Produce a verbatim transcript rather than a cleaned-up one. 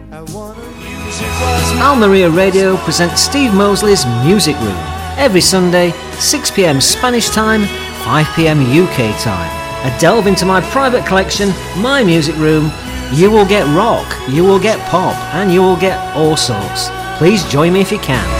Al Maria Radio presents Steve Mosley's Music Room every Sunday, six p m Spanish time, five p m U K time. A delve into my private collection, my music room. You will get rock, you will get pop, and you will get all sorts. Please join me if you can.